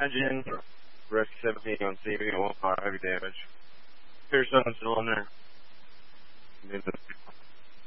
Engine, rescue 17 on CV, 1 fire, heavy damage. Here's something still in there.